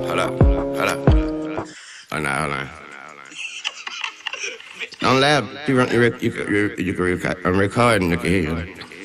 Hold up, hold up. Oh, no, hold on. Don't laugh. You can record, I'm recording, you can hear you.